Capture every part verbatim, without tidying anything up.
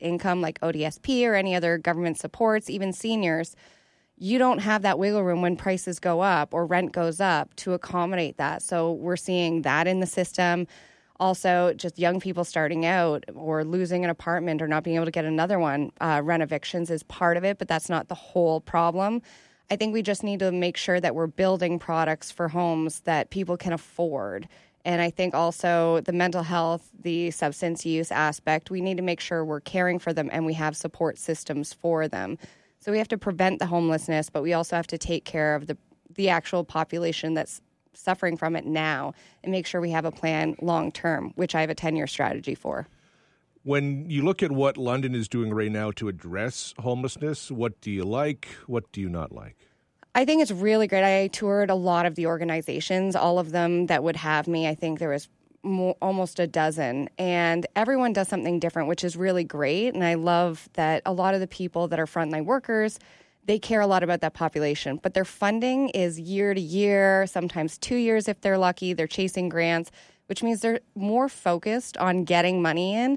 income like O D S P or any other government supports, even seniors, you don't have that wiggle room when prices go up or rent goes up to accommodate that. So we're seeing that in the system. Also, just young people starting out or losing an apartment or not being able to get another one. Uh, rent evictions is part of it, but that's not the whole problem. I think we just need to make sure that we're building products for homes that people can afford. And I think also the mental health, the substance use aspect, we need to make sure we're caring for them and we have support systems for them. So we have to prevent the homelessness, but we also have to take care of the the actual population that's suffering from it now and make sure we have a plan long term, which I have a ten-year strategy for. When you look at what London is doing right now to address homelessness, what do you like? What do you not like? I think it's really great. I toured a lot of the organizations, all of them that would have me. I think there was more, almost a dozen, and everyone does something different, which is really great. And I love that a lot of the people that are frontline workers, they care a lot about that population, but their funding is year to year, sometimes two years if they're lucky. They're chasing grants, which means they're more focused on getting money in,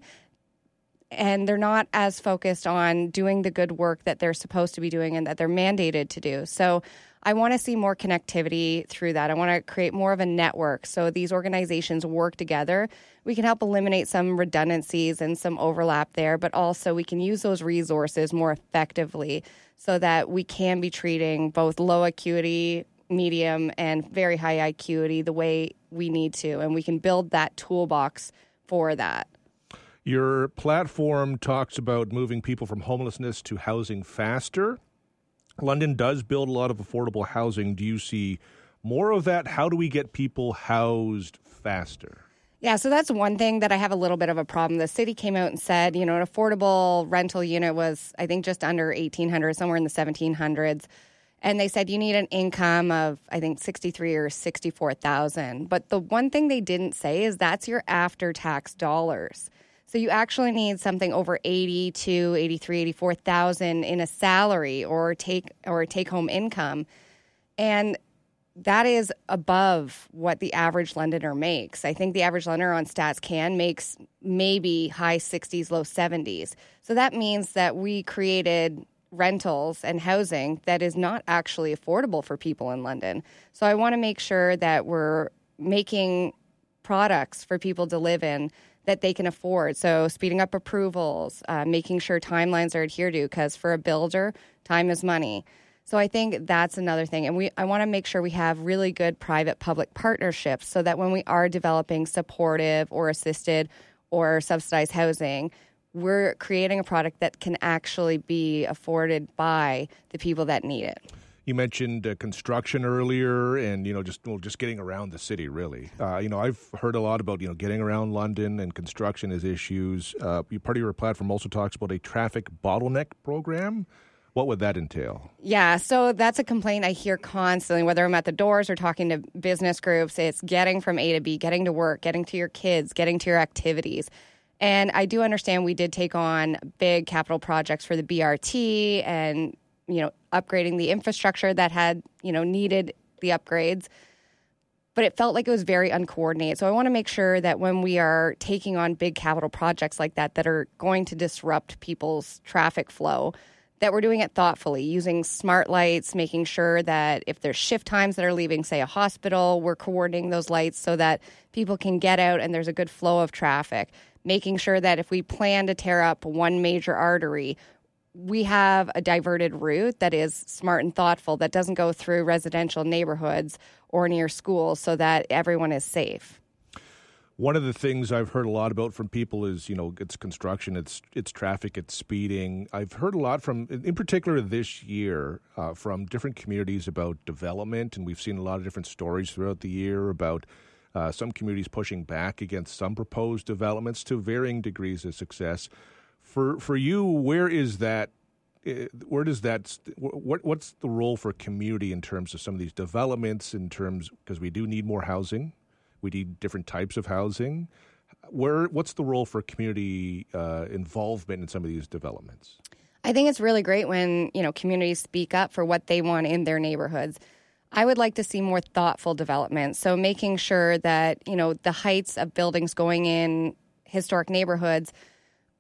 and they're not as focused on doing the good work that they're supposed to be doing and that they're mandated to do. So I want to see more connectivity through that. I want to create more of a network so these organizations work together. We can help eliminate some redundancies and some overlap there, but also we can use those resources more effectively so that we can be treating both low acuity, medium, and very high acuity the way we need to, and we can build that toolbox for that. Your platform talks about moving people from homelessness to housing faster. London does build a lot of affordable housing. Do you see more of that? How do we get people housed faster? Yeah, so that's one thing that I have a little bit of a problem. The city came out and said, you know, an affordable rental unit was, I think, just under eighteen hundred, somewhere in the seventeen hundreds. And they said you need an income of, I think, sixty-three or sixty-four thousand. But the one thing they didn't say is that's your after-tax dollars. So you actually need something over eighty-two, eighty-three, eighty-four thousand in a salary or take or a take-home income. And that is above what the average Londoner makes. I think the average Londoner on StatsCan makes maybe high sixties, low seventies. So that means that we created rentals and housing that is not actually affordable for people in London. So I want to make sure that we're making products for people to live in that they can afford. So speeding up approvals, uh, making sure timelines are adhered to, because for a builder, time is money. So I think that's another thing. And we I want to make sure we have really good private-public partnerships so that when we are developing supportive or assisted or subsidized housing, we're creating a product that can actually be afforded by the people that need it. You mentioned uh, construction earlier, and you know, just well, just getting around the city. Really, uh, you know, I've heard a lot about you know getting around London and construction as issues. Uh, part of your platform also talks about a traffic bottleneck program. What would that entail? Yeah, so that's a complaint I hear constantly, whether I'm at the doors or talking to business groups. It's getting from A to B, getting to work, getting to your kids, getting to your activities. And I do understand we did take on big capital projects for the B R T and, you know, upgrading the infrastructure that had, you know, needed the upgrades. But it felt like it was very uncoordinated. So I want to make sure that when we are taking on big capital projects like that that are going to disrupt people's traffic flow, that we're doing it thoughtfully, using smart lights, making sure that if there's shift times that are leaving, say, a hospital, we're coordinating those lights so that people can get out and there's a good flow of traffic. Making sure that if we plan to tear up one major artery, we have a diverted route that is smart and thoughtful, that doesn't go through residential neighborhoods or near schools, so that everyone is safe. One of the things I've heard a lot about from people is, you know, it's construction, it's it's traffic, it's speeding. I've heard a lot from, in particular this year, uh, from different communities about development, and we've seen a lot of different stories throughout the year about uh, some communities pushing back against some proposed developments to varying degrees of success. For for you, where is that? Where does that? What what's the role for community in terms of some of these developments? In terms, because we do need more housing. We need different types of housing. Where, what's the role for community uh, involvement in some of these developments? I think it's really great when, you know, communities speak up for what they want in their neighborhoods. I would like to see more thoughtful development. So making sure that, you know, the heights of buildings going in historic neighborhoods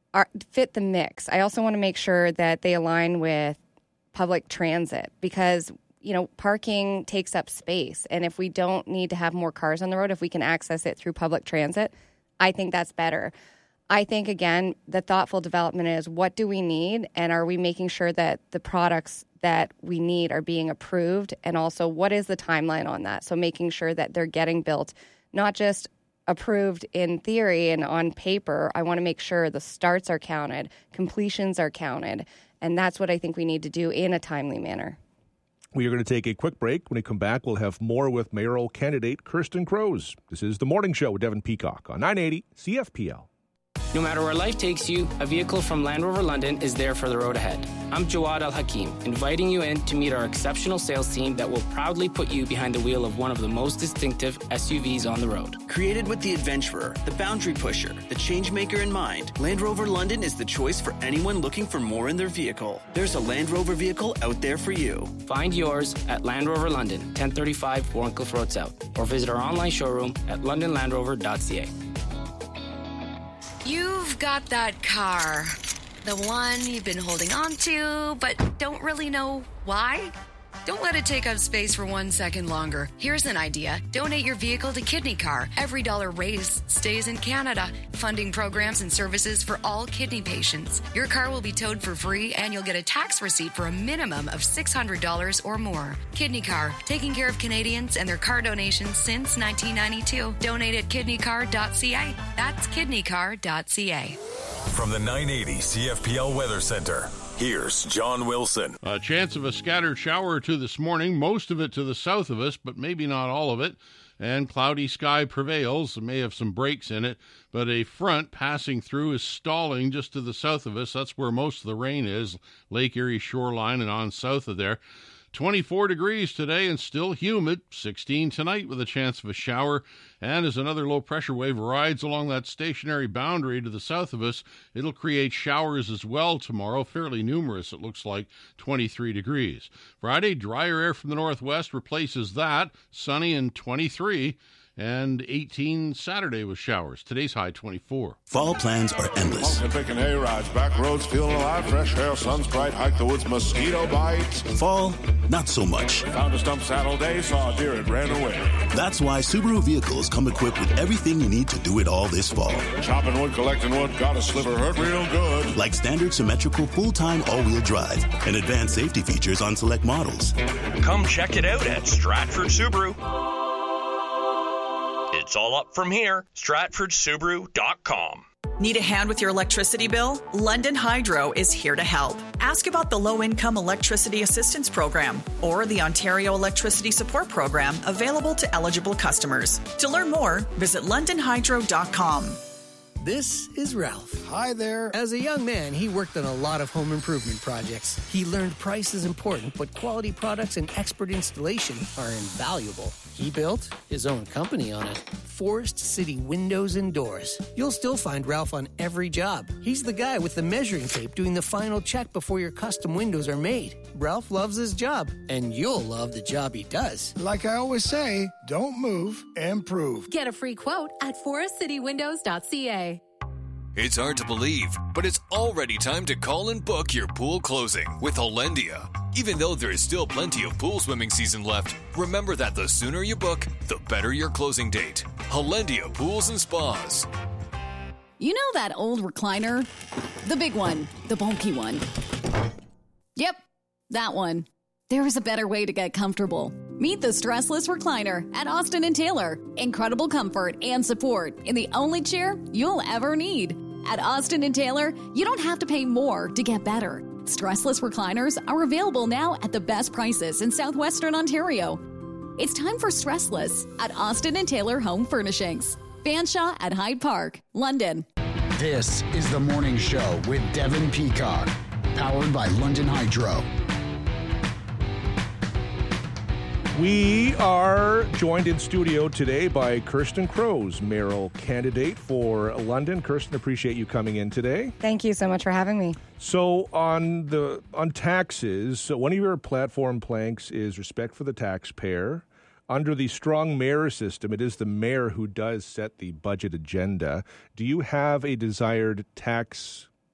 are, fit the mix. I also want to make sure that they align with public transit because, you know, parking takes up space. And if we don't need to have more cars on the road, if we can access it through public transit, I think that's better. I think, again, the thoughtful development is what do we need and are we making sure that the products that we need are being approved, and also what is the timeline on that? So making sure that they're getting built, not just approved in theory and on paper. I want to make sure the starts are counted, completions are counted, and that's what I think we need to do in a timely manner. We are going to take a quick break. When we come back, we'll have more with mayoral candidate Kirsten Crows. This is The Morning Show with Devin Peacock on nine eighty C F P L. No matter where life takes you, a vehicle from Land Rover London is there for the road ahead. I'm Jawad Al-Hakim, inviting you in to meet our exceptional sales team that will proudly put you behind the wheel of one of the most distinctive S U Vs on the road. Created with the adventurer, the boundary pusher, the change maker in mind, Land Rover London is the choice for anyone looking for more in their vehicle. There's a Land Rover vehicle out there for you. Find yours at Land Rover London, ten thirty-five Warncliffe Road South, or visit our online showroom at london land rover dot c a. You've got that car, the one you've been holding on to, but don't really know why. Don't let it take up space for one second longer. Here's an idea. Donate your vehicle to Kidney Car. Every dollar raised stays in Canada, funding programs and services for all kidney patients. Your car will be towed for free, and you'll get a tax receipt for a minimum of six hundred dollars or more. Kidney Car, taking care of Canadians and their car donations since nineteen ninety-two. Donate at kidney car dot c a. That's kidney car dot c a. From the nine eighty C F P L Weather Center, here's John Wilson. A chance of a scattered shower or two this morning, most of it to the south of us, but maybe not all of it. And cloudy sky prevails. It may have some breaks in it, but a front passing through is stalling just to the south of us. That's where most of the rain is, Lake Erie shoreline and on south of there. twenty-four degrees today and still humid. sixteen tonight with a chance of a shower. And as another low-pressure wave rides along that stationary boundary to the south of us, it'll create showers as well tomorrow, fairly numerous, it looks like, twenty-three degrees. Friday, drier air from the northwest replaces that, sunny and twenty-three. And eighteen Saturday with showers. Today's high twenty-four. Fall plans are endless. Pumpkin picking hay rides, back roads feeling alive, fresh air, sun's bright, hike the woods, mosquito bites. Fall, not so much. Found a stump saddle day, saw a deer, it ran away. That's why Subaru vehicles come equipped with everything you need to do it all this fall. Chopping wood, collecting wood, got a sliver, hurt real good. Like standard symmetrical full-time all-wheel drive and advanced safety features on select models. Come check it out at Stratford Subaru. It's all up from here. Stratford Subaru dot com. Need a hand with your electricity bill? London Hydro is here to help. Ask about the Low-Income Electricity Assistance Program or the Ontario Electricity Support Program available to eligible customers. To learn more, visit london hydro dot com. This is Ralph. Hi there. As a young man, he worked on a lot of home improvement projects. He learned price is important, but quality products and expert installation are invaluable. He built his own company on it. Forest City Windows and Doors. You'll still find Ralph on every job. He's the guy with the measuring tape doing the final check before your custom windows are made. Ralph loves his job, and you'll love the job he does. Like I always say, don't move, improve. Get a free quote at forest city windows dot c a. It's hard to believe, but it's already time to call and book your pool closing with Hollandia. Even though there is still plenty of pool swimming season left, remember that the sooner you book, the better your closing date. Hollandia Pools and Spas. You know that old recliner? The big one, the bulky one. Yep, that one. There is a better way to get comfortable. Meet the Stressless Recliner at Austin and Taylor. Incredible comfort and support in the only chair you'll ever need. At Austin and Taylor, you don't have to pay more to get better. Stressless recliners are available now at the best prices in southwestern Ontario. It's time for Stressless at Austin and Taylor Home Furnishings. Fanshawe at Hyde Park, London. This is The Morning Show with Devin Peacock, powered by London Hydro. We are joined in studio today by Kirsten Crows, mayoral candidate for London. Kirsten, appreciate you coming in today. Thank you so much for having me. So on the on taxes, so one of your platform planks is respect for the taxpayer. Under the strong mayor system, it is the mayor who does set the budget agenda. Do you have a desired tax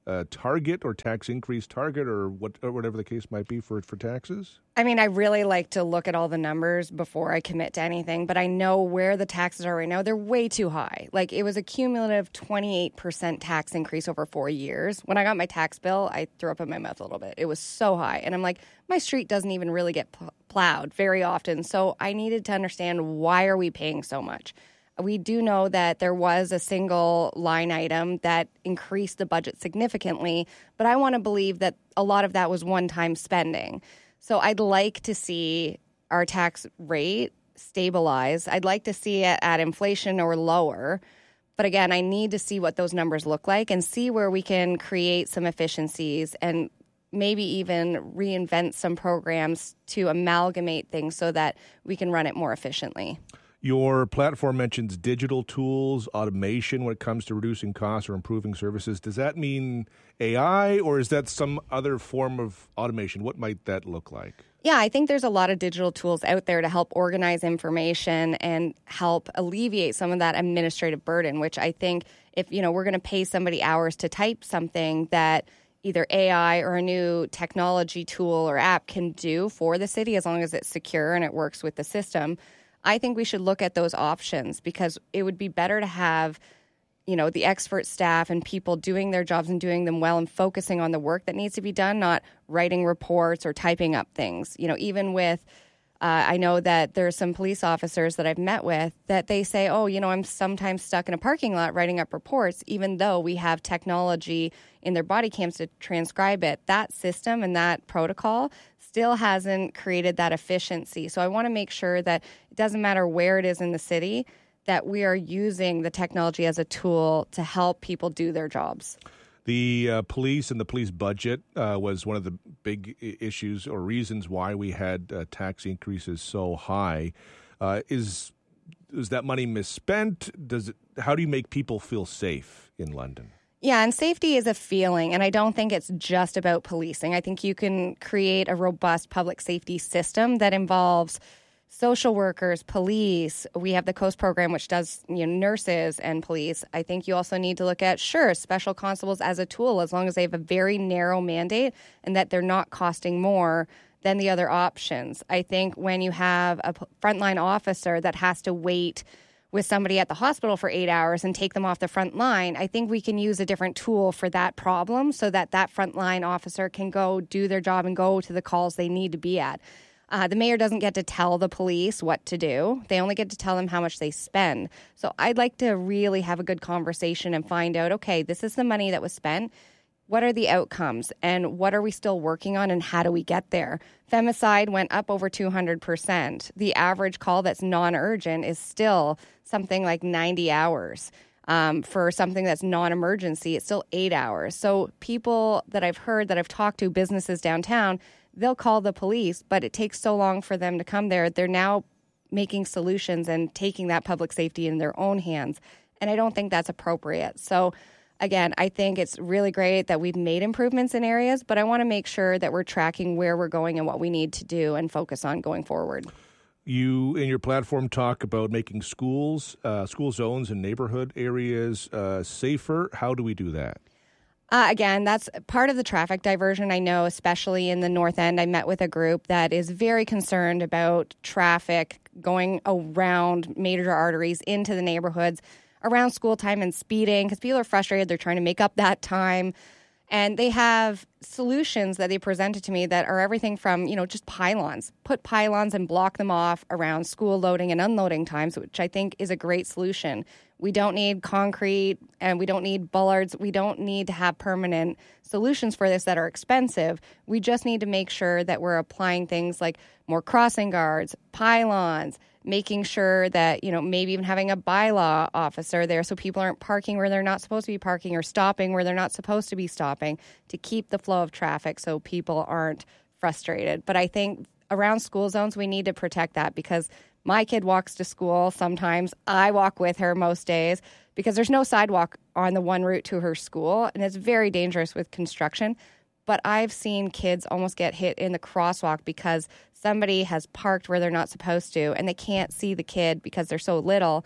uh, target or tax increase target or what or whatever the case might be for for taxes? I mean, I really like to look at all the numbers before I commit to anything, but I know where the taxes are right now. They're way too high. Like, it was a cumulative twenty-eight percent tax increase over four years. When I got my tax bill, I threw up in my mouth a little bit. It was so high. And I'm like, my street doesn't even really get pl- plowed very often. So I needed to understand, why are we paying so much? We do know that there was a single line item that increased the budget significantly, but I want to believe that a lot of that was one-time spending. So I'd like to see our tax rate stabilize. I'd like to see it at inflation or lower. But again, I need to see what those numbers look like and see where we can create some efficiencies and maybe even reinvent some programs to amalgamate things so that we can run it more efficiently. Your platform mentions digital tools, automation when it comes to reducing costs or improving services. Does that mean A I, or is that some other form of automation? What might that look like? Yeah, I think there's a lot of digital tools out there to help organize information and help alleviate some of that administrative burden, which I think if, you know, we're going to pay somebody hours to type something that either A I or a new technology tool or app can do for the city, as long as it's secure and it works with the system, I think we should look at those options, because it would be better to have, you know, the expert staff and people doing their jobs and doing them well and focusing on the work that needs to be done, not writing reports or typing up things. You know, even with, uh, I know that there's some police officers that I've met with that they say, oh, you know, I'm sometimes stuck in a parking lot writing up reports, even though we have technology in their body cams to transcribe it. That system and that protocol still hasn't created that efficiency. So I want to make sure that it doesn't matter where it is in the city, that we are using the technology as a tool to help people do their jobs. The uh, police and the police budget uh, was one of the big issues or reasons why we had uh, tax increases so high. Uh, is is that money misspent? Does it? How do you make people feel safe in London? Yeah, and safety is a feeling, and I don't think it's just about policing. I think you can create a robust public safety system that involves social workers, police. We have the COAST program, which does, you know, nurses and police. I think you also need to look at, sure, special constables as a tool, as long as they have a very narrow mandate and that they're not costing more than the other options. I think when you have a frontline officer that has to wait with somebody at the hospital for eight hours and take them off the front line, I think we can use a different tool for that problem so that that frontline officer can go do their job and go to the calls they need to be at. Uh, the mayor doesn't get to tell the police what to do. They only get to tell them how much they spend. So I'd like to really have a good conversation and find out, okay, this is the money that was spent. What are the outcomes and what are we still working on and how do we get there? Femicide went up over two hundred percent. The average call that's non-urgent is still something like ninety hours. Um, for something that's non-emergency, it's still eight hours. So people that I've heard, that I've talked to, businesses downtown, they'll call the police, but it takes so long for them to come there. They're now making solutions and taking that public safety in their own hands. And I don't think that's appropriate. So again, I think it's really great that we've made improvements in areas, but I want to make sure that we're tracking where we're going and what we need to do and focus on going forward. You, in your platform, talk about making schools, uh, school zones and neighborhood areas uh, safer. How do we do that? Uh, again, that's part of the traffic diversion. I know, especially in the North End, I met with a group that is very concerned about traffic going around major arteries into the neighborhoods around school time and speeding, because people are frustrated. They're trying to make up that time. And they have solutions that they presented to me that are everything from, you know, just pylons. Put pylons and block them off around school loading and unloading times, which I think is a great solution. We don't need concrete and we don't need bollards. We don't need to have permanent solutions for this that are expensive. We just need to make sure that we're applying things like more crossing guards, pylons, making sure that, you know, maybe even having a bylaw officer there so people aren't parking where they're not supposed to be parking or stopping where they're not supposed to be stopping to keep the flow of traffic so people aren't frustrated. But I think around school zones, we need to protect that because my kid walks to school sometimes. I walk with her most days because there's no sidewalk on the one route to her school, and it's very dangerous with construction. But I've seen kids almost get hit in the crosswalk because somebody has parked where they're not supposed to, and they can't see the kid because they're so little.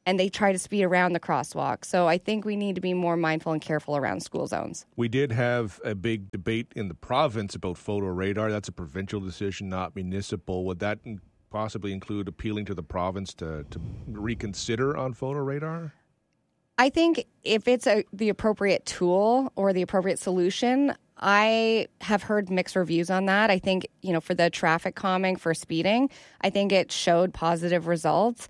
and they try to speed around the crosswalk. So I think we need to be more mindful and careful around school zones. We did have a big debate in the province about photo radar. That's a provincial decision, not municipal. Would that possibly include appealing to the province to, to reconsider on photo radar? I think if it's a, the appropriate tool or the appropriate solution, I have heard mixed reviews on that. I think, you know, for the traffic calming for speeding, I think it showed positive results.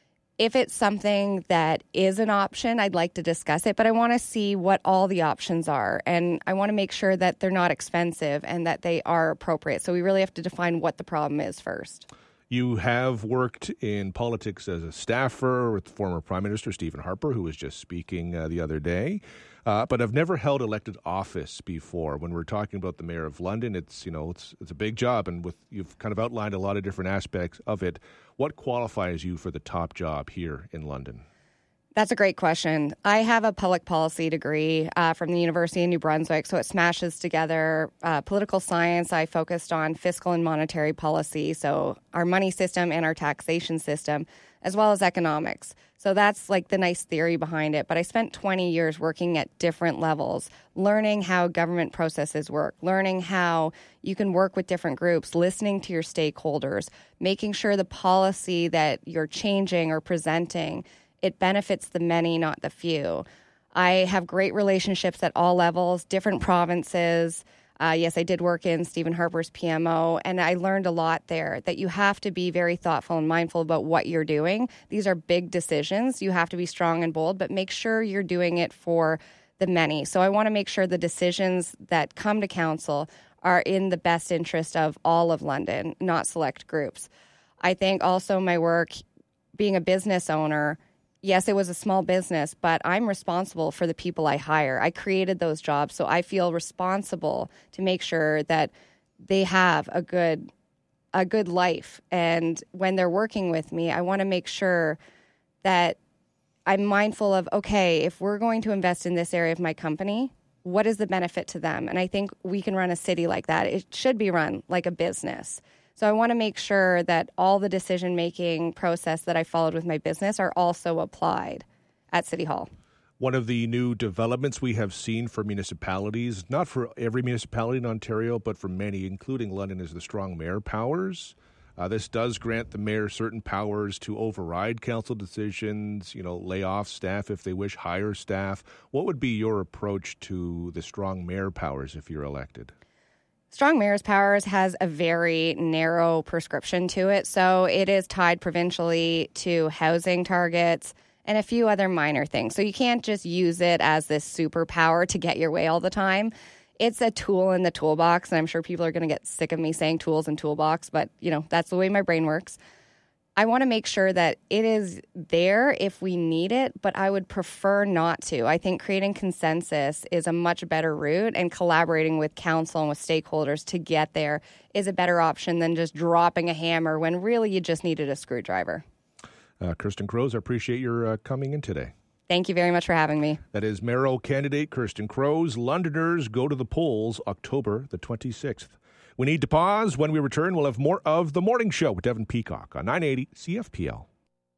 If it's something that is an option, I'd like to discuss it, but I want to see what all the options are. And I want to make sure that they're not expensive and that they are appropriate. So we really have to define what the problem is first. You have worked in politics as a staffer with former Prime Minister Stephen Harper, who was just speaking uh, the other day, uh, but I've never held elected office before. When we're talking about the Mayor of London, it's you know it's it's a big job, and with you've kind of outlined a lot of different aspects of it. What qualifies you for the top job here in London? That's a great question. I have a public policy degree uh, from the University of New Brunswick, so it smashes together uh, political science. I focused on fiscal and monetary policy, so our money system and our taxation system, as well as economics. So that's like the nice theory behind it. But I spent twenty years working at different levels, learning how government processes work, learning how you can work with different groups, listening to your stakeholders, making sure the policy that you're changing or presenting, it benefits the many, not the few. I have great relationships at all levels, different provinces. Uh, yes, I did work in Stephen Harper's P M O, and I learned a lot there that you have to be very thoughtful and mindful about what you're doing. These are big decisions. You have to be strong and bold, but make sure you're doing it for the many. So I want to make sure the decisions that come to council are in the best interest of all of London, not select groups. I think also my work being a business owner, yes, it was a small business, but I'm responsible for the people I hire. I created those jobs, so I feel responsible to make sure that they have a good a good life. And when they're working with me, I want to make sure that I'm mindful of, okay, if we're going to invest in this area of my company, what is the benefit to them? And I think we can run a city like that. It should be run like a business. So I want to make sure that all the decision-making process that I followed with my business are also applied at City Hall. One of the new developments we have seen for municipalities, not for every municipality in Ontario, but for many, including London, is the strong mayor powers. Uh, this does grant the mayor certain powers to override council decisions, you know, lay off staff if they wish, hire staff. What would be your approach to the strong mayor powers if you're elected? Strong mayor's powers has a very narrow prescription to it, so it is tied provincially to housing targets and a few other minor things. So you can't just use it as this superpower to get your way all the time. It's a tool in the toolbox, and I'm sure people are going to get sick of me saying tools and toolbox, but you know that's the way my brain works. I want to make sure that it is there if we need it, but I would prefer not to. I think creating consensus is a much better route, and collaborating with council and with stakeholders to get there is a better option than just dropping a hammer when really you just needed a screwdriver. Uh, Kirsten Crows, I appreciate your uh, coming in today. Thank you very much for having me. That is mayoral candidate Kirsten Crows. Londoners go to the polls October the twenty-sixth. We need to pause. When we return, we'll have more of The Morning Show with Devin Peacock on nine eighty C F P L.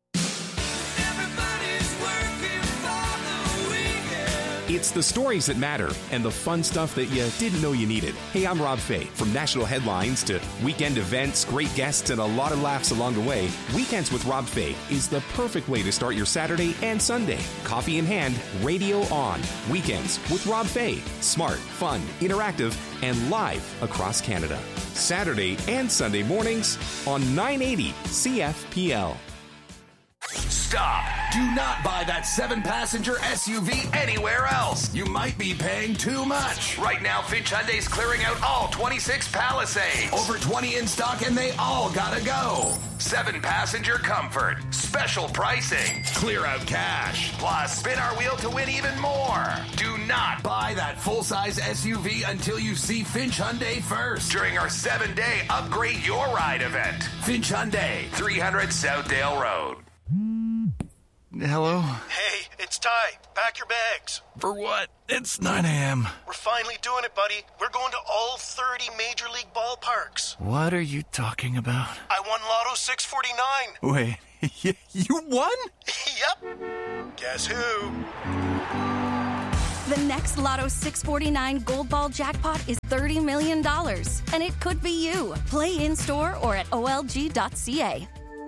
It's the stories that matter and the fun stuff that you didn't know you needed. Hey, I'm Rob Fay. From national headlines to weekend events, great guests, and a lot of laughs along the way, Weekends with Rob Fay is the perfect way to start your Saturday and Sunday. Coffee in hand, radio on. Weekends with Rob Fay. Smart, fun, interactive, and live across Canada. Saturday and Sunday mornings on nine eighty C F P L. Stop! Do not buy that seven-passenger S U V anywhere else. You might be paying too much. Right now, Finch Hyundai's clearing out all twenty-six Palisades. Over twenty in stock, and they all gotta go. Seven-passenger comfort. Special pricing. Clear out cash. Plus, spin our wheel to win even more. Do not buy that full-size S U V until you see Finch Hyundai first during our seven-day Upgrade Your Ride event. Finch Hyundai, three hundred Southdale Road. Hello? Hey, It's Ty. Pack your bags. For what? It's nine a.m. We're finally doing it, buddy. We're going to all thirty Major League ballparks. What are you talking about? I won Lotto six forty-nine. Wait, you won? Yep. Guess who? The next Lotto six forty-nine Gold Ball jackpot is thirty million dollars, and it could be you. Play in-store or at O L G dot C A.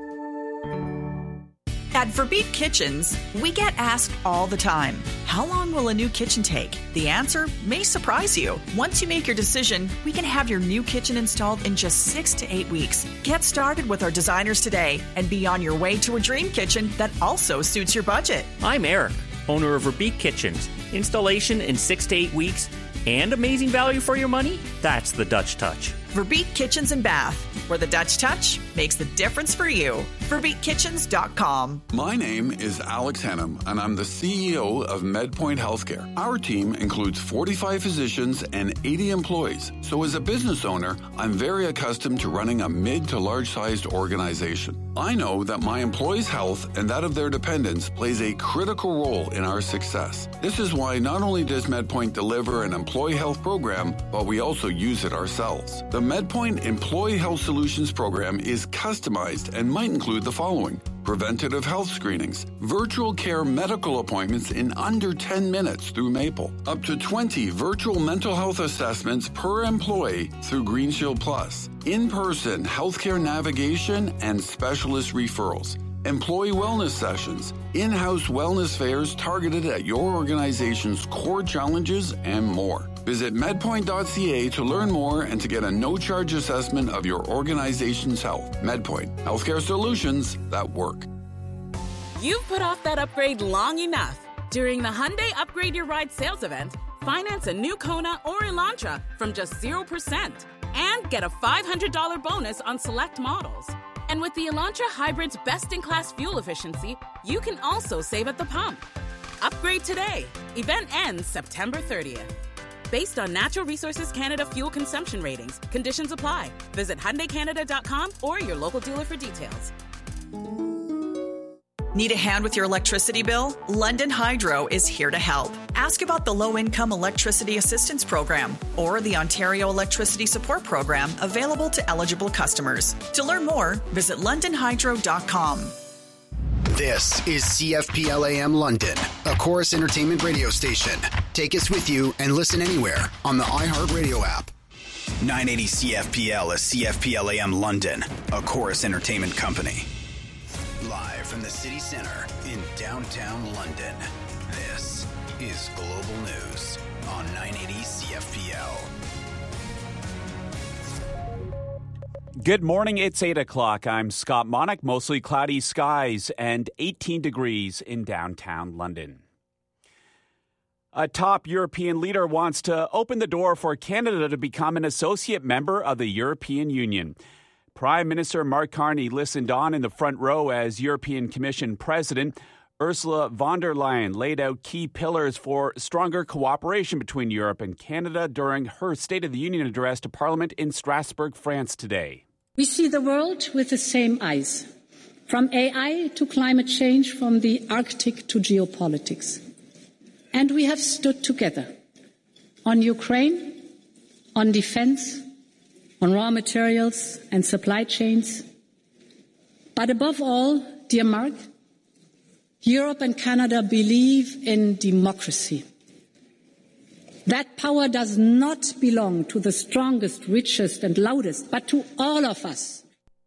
At Verbeek Kitchens, we get asked all the time, how long will a new kitchen take? The answer may surprise you. Once you make your decision, we can have your new kitchen installed in just six to eight weeks. Get started with our designers today and be on your way to a dream kitchen that also suits your budget. I'm Eric, owner of Verbeek Kitchens. Installation in six to eight weeks and amazing value for your money? That's the Dutch touch. Verbeek Kitchens and Bath, where the Dutch touch makes the difference for you. Verbeek Kitchens dot com. My name is Alex Hannum, and I'm the C E O of MedPoint Healthcare. Our team includes forty-five physicians and eighty employees. So as a business owner, I'm very accustomed to running a mid to large-sized organization. I know that my employees' health and that of their dependents plays a critical role in our success. This is why not only does MedPoint deliver an employee health program, but we also use it ourselves. The MedPoint Employee Health Solutions program is customized and might include the following: preventative health screenings, virtual care medical appointments in under ten minutes through Maple, up to twenty virtual mental health assessments per employee through GreenShield Plus, in-person healthcare navigation and specialist referrals, employee wellness sessions, in-house wellness fairs targeted at your organization's core challenges, and more. Visit medpoint dot c a to learn more and to get a no-charge assessment of your organization's health. MedPoint, healthcare solutions that work. You've put off that upgrade long enough. During the Hyundai Upgrade Your Ride sales event, finance a new Kona or Elantra from just zero percent and get a five hundred dollars bonus on select models. And with the Elantra Hybrid's best-in-class fuel efficiency, you can also save at the pump. Upgrade today. Event ends September thirtieth. Based on Natural Resources Canada fuel consumption ratings, conditions apply. Visit Hyundai Canada dot com or your local dealer for details. Need a hand with your electricity bill? London Hydro is here to help. Ask about the Low-Income Electricity Assistance Program or the Ontario Electricity Support Program available to eligible customers. To learn more, visit london hydro dot com. This is C F P L A M London, a Chorus Entertainment radio station. Take us with you and listen anywhere on the iHeartRadio app. nine eighty C F P L is C F P L A M London, a Chorus Entertainment company. Live from the city center in downtown London, this is Global News on nine eighty C F P L. Good morning, it's eight o'clock. I'm Scott Monick. Mostly cloudy skies and eighteen degrees in downtown London. A top European leader wants to open the door for Canada to become an associate member of the European Union. Prime Minister Mark Carney listened on in the front row as European Commission President Ursula von der Leyen laid out key pillars for stronger cooperation between Europe and Canada during her State of the Union address to Parliament in Strasbourg, France today. We see the world with the same eyes, from A I to climate change, from the Arctic to geopolitics. And we have stood together on Ukraine, on defense, on raw materials and supply chains. But above all, dear Mark, Europe and Canada believe in democracy. That power does not belong to the strongest, richest and loudest, but to all of us.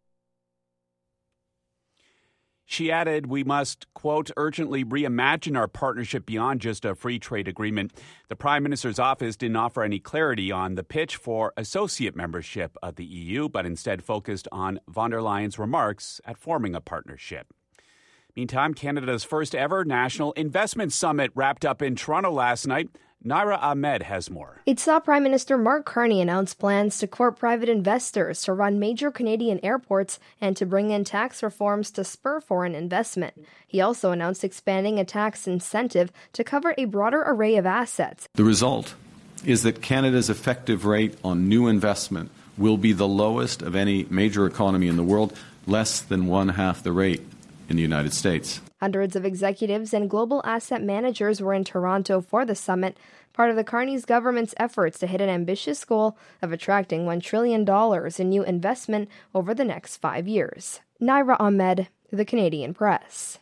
She added, we must, quote, urgently reimagine our partnership beyond just a free trade agreement. The Prime Minister's office didn't offer any clarity on the pitch for associate membership of the E U, but instead focused on von der Leyen's remarks at forming a partnership. Meantime, Canada's first ever National Investment Summit wrapped up in Toronto last night. Naira Ahmed has more. It saw Prime Minister Mark Carney announce plans to court private investors to run major Canadian airports and to bring in tax reforms to spur foreign investment. He also announced expanding a tax incentive to cover a broader array of assets. The result is that Canada's effective rate on new investment will be the lowest of any major economy in the world, less than one half the rate in the United States. Hundreds of executives and global asset managers were in Toronto for the summit, part of the Carney's government's efforts to hit an ambitious goal of attracting one trillion dollars in new investment over the next five years. Naira Ahmed, The Canadian Press.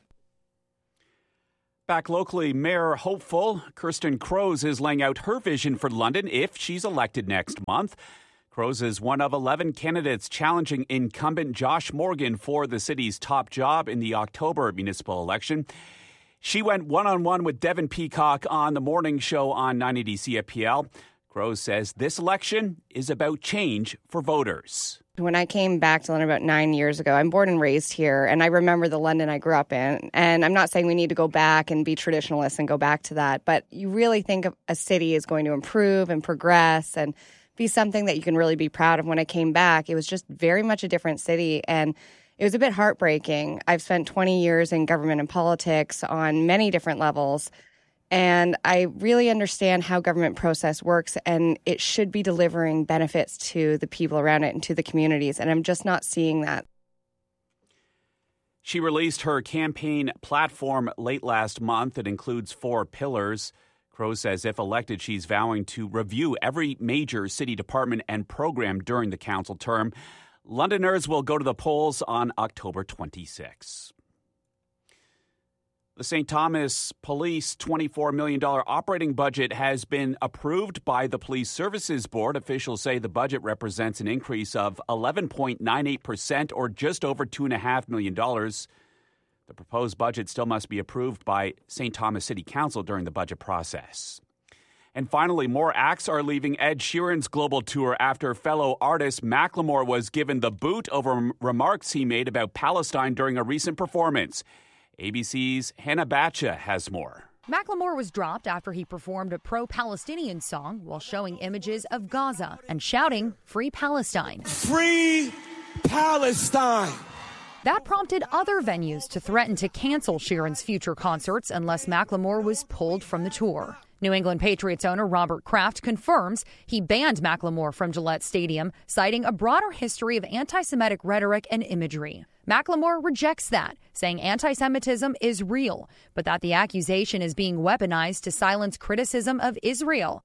Back locally, Mayor hopeful Kirsten Crows is laying out her vision for London if she's elected next month. Crows is one of eleven candidates challenging incumbent Josh Morgan for the city's top job in the October municipal election. She went one-on-one with Devin Peacock on the morning show on nine eighty C F P L. Crows says this election is about change for voters. When I came back to London about nine years ago, I'm born and raised here, and I remember the London I grew up in. And I'm not saying we need to go back and be traditionalists and go back to that, but you really think of a city is going to improve and progress and be something that you can really be proud of. When I came back, it was just very much a different city, and it was a bit heartbreaking. I've spent twenty years in government and politics on many different levels, and I really understand how government process works, and it should be delivering benefits to the people around it and to the communities, and I'm just not seeing that. She released her campaign platform late last month. It includes four pillars. Crow says if elected, she's vowing to review every major city department and program during the council term. Londoners will go to the polls on October twenty-sixth. The Saint Thomas Police twenty-four million dollars operating budget has been approved by the Police Services Board. Officials say the budget represents an increase of eleven point nine eight percent or just over two point five million dollars. The proposed budget still must be approved by Saint Thomas City Council during the budget process. And finally, more acts are leaving Ed Sheeran's global tour after fellow artist Macklemore was given the boot over remarks he made about Palestine during a recent performance. A B C's Hannah Batcha has more. Macklemore was dropped after he performed a pro-Palestinian song while showing images of Gaza and shouting, "Free Palestine." Free Palestine! That prompted other venues to threaten to cancel Sheeran's future concerts unless Macklemore was pulled from the tour. New England Patriots owner Robert Kraft confirms he banned Macklemore from Gillette Stadium, citing a broader history of anti-Semitic rhetoric and imagery. Macklemore rejects that, saying anti-Semitism is real, but that the accusation is being weaponized to silence criticism of Israel.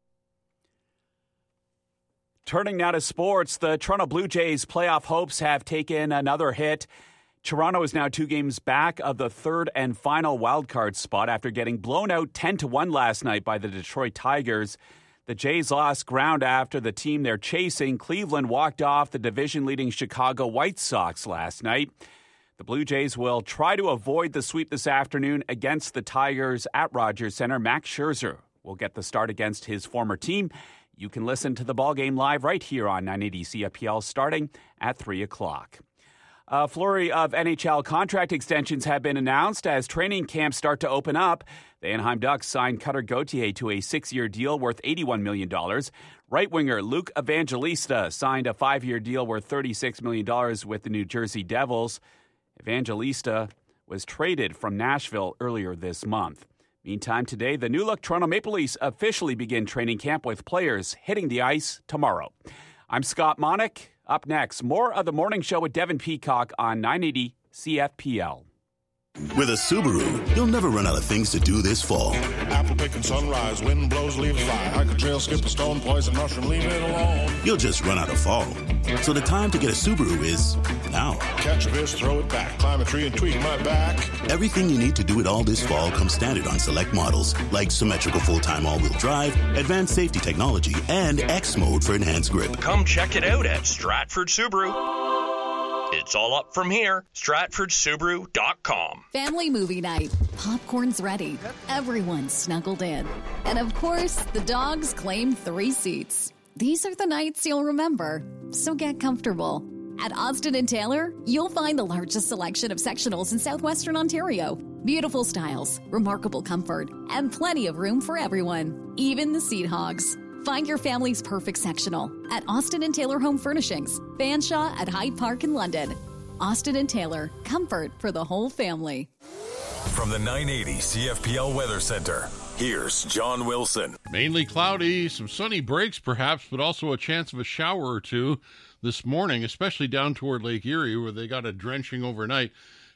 Turning now to sports, the Toronto Blue Jays' playoff hopes have taken another hit. Toronto is now two games back of the third and final wildcard spot after getting blown out ten to one last night by the Detroit Tigers. The Jays lost ground after the team they're chasing, Cleveland, walked off the division-leading Chicago White Sox last night. The Blue Jays will try to avoid the sweep this afternoon against the Tigers at Rogers Center. Max Scherzer will get the start against his former team. You can listen to the ballgame live right here on nine eighty C F P L starting at three o'clock. A flurry of N H L contract extensions have been announced as training camps start to open up. The Anaheim Ducks signed Cutter Gauthier to a six-year deal worth eighty-one million dollars. Right winger Luke Evangelista signed a five-year deal worth thirty-six million dollars with the New Jersey Devils. Evangelista was traded from Nashville earlier this month. Meantime, today, the new-look Toronto Maple Leafs officially begin training camp with players hitting the ice tomorrow. I'm Scott Monick. Up next, more of the morning show with Devin Peacock on nine eighty C F P L. With a Subaru, you'll never run out of things to do this fall. Apple picking sunrise, wind blows, leaves fly. Hike a trail, skip a stone, poison mushroom, leave it alone. You'll just run out of fall. So the time to get a Subaru is now. Catch a fish, throw it back, climb a tree and tweak my back. Everything you need to do it all this fall comes standard on select models, like symmetrical full-time all-wheel drive, advanced safety technology, and X mode for enhanced grip. Come check it out at Stratford Subaru. It's all up from here. Stratford Subaru dot com. Family movie night. Popcorn's ready. Everyone's snuggled in. And of course, the dogs claim three seats. These are the nights you'll remember. So get comfortable. At Austin and Taylor, you'll find the largest selection of sectionals in southwestern Ontario. Beautiful styles, remarkable comfort, and plenty of room for everyone, even the seat hogs. Find your family's perfect sectional at Austin and Taylor Home Furnishings, Fanshawe at Hyde Park in London. Austin and Taylor, comfort for the whole family. From the nine eighty C F P L Weather Center, here's John Wilson. Mainly cloudy, some sunny breaks perhaps, but also a chance of a shower or two this morning, especially down toward Lake Erie, where they got a drenching overnight.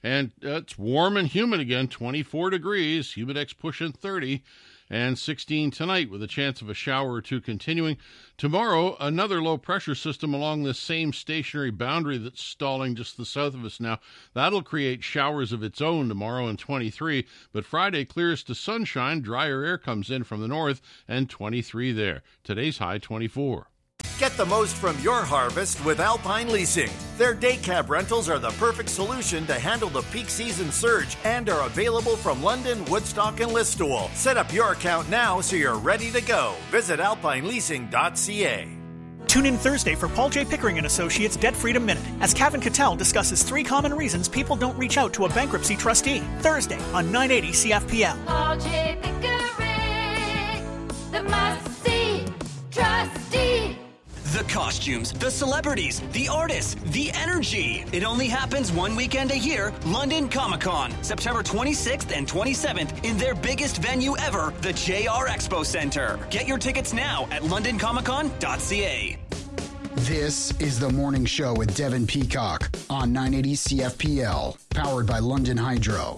And uh, it's warm and humid again, twenty-four degrees, Humidex pushing thirty, and sixteen tonight with a chance of a shower or two continuing. Tomorrow, another low-pressure system along this same stationary boundary that's stalling just to the south of us now. That'll create showers of its own tomorrow and twenty-three, but Friday clears to sunshine, drier air comes in from the north, and twenty-three there. Today's high, twenty-four. Get the most from your harvest with Alpine Leasing. Their day cab rentals are the perfect solution to handle the peak season surge and are available from London, Woodstock, and Listowel. Set up your account now so you're ready to go. Visit alpine leasing dot c a. Tune in Thursday for Paul J. Pickering and Associates Debt Freedom Minute as Kevin Cattell discusses three common reasons people don't reach out to a bankruptcy trustee. Thursday on nine eighty C F P L. Paul J. Pickering, the must-see trustee. The costumes, the celebrities, the artists, the energy. It only happens one weekend a year, London Comic-Con, September twenty-sixth and twenty-seventh in their biggest venue ever, the J R Expo Center. Get your tickets now at london comic con dot c a. This is The Morning Show with Devin Peacock on nine eighty C F P L, powered by London Hydro.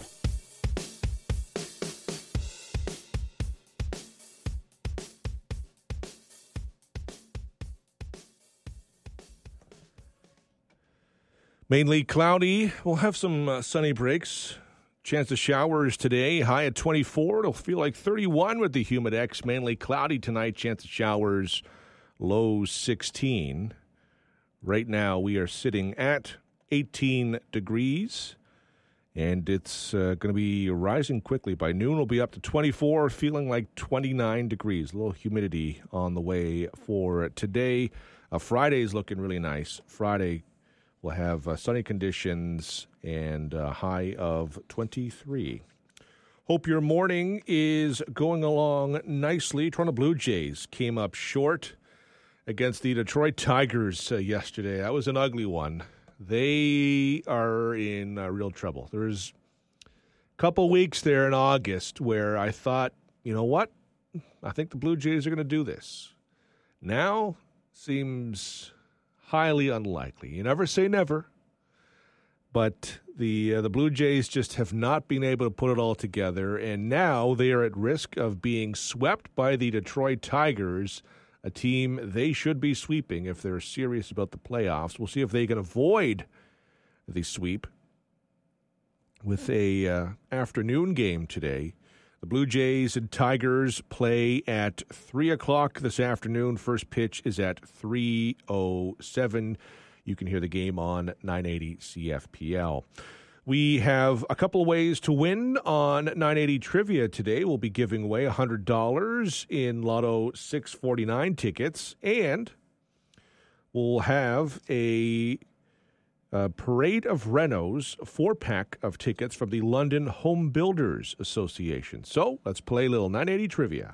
Mainly cloudy. We'll have some uh, sunny breaks. Chance of showers today. High at twenty-four. It'll feel like thirty-one with the Humidex. Mainly cloudy tonight. Chance of showers. Low sixteen. Right now we are sitting at eighteen degrees. And it's uh, going to be rising quickly. By noon we'll be up to twenty-four. Feeling like twenty-nine degrees. A little humidity on the way for today. Uh, Friday's looking really nice. Friday we'll have uh, sunny conditions and a high of twenty-three. Hope your morning is going along nicely. Toronto Blue Jays came up short against the Detroit Tigers uh, yesterday. That was an ugly one. They are in uh, real trouble. There's a couple weeks there in August where I thought, you know what? I think the Blue Jays are going to do this. Now seems highly unlikely. You never say never, but the uh, the Blue Jays just have not been able to put it all together, and now they are at risk of being swept by the Detroit Tigers, a team they should be sweeping if they're serious about the playoffs. We'll see if they can avoid the sweep with a uh, afternoon game today. The Blue Jays and Tigers play at three o'clock this afternoon. First pitch is at three oh seven. You can hear the game on nine eighty C F P L. We have a couple of ways to win on nine eighty Trivia today. We'll be giving away one hundred dollars in Lotto six forty-nine tickets, and we'll have a Uh, Parade of Renos, four-pack of tickets from the London Home Builders Association. So let's play a little nine eighty Trivia.